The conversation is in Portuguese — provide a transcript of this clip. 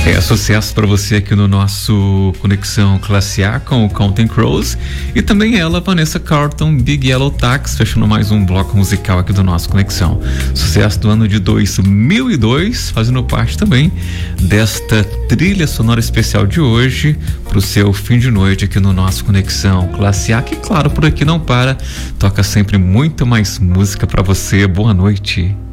É sucesso para você aqui no nosso Conexão Classe A com o Counting Crows e também ela, Vanessa Carlton, Big Yellow Taxi, fechando mais um bloco musical aqui do nosso Conexão. Sucesso do ano de 2002, fazendo parte também desta trilha sonora especial de hoje pro seu fim de noite aqui no nosso Conexão Classe A, que claro, por aqui não para, toca sempre muito mais música para você. Boa noite.